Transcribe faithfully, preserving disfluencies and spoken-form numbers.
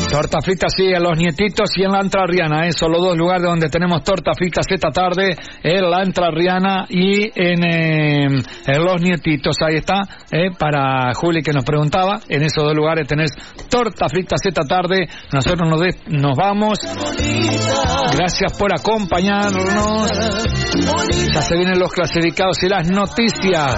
Torta frita sí, en Los Nietitos y en La Entrerriana, ¿eh? Son los dos lugares donde tenemos torta frita esta tarde, en La Entrerriana y en, eh, en Los Nietitos. Ahí está, ¿eh? Para Juli que nos preguntaba, en esos dos lugares tenés torta frita esta tarde. Nosotros nos, de, nos vamos. Gracias por acompañarnos. Ya se vienen los clasificados y las noticias.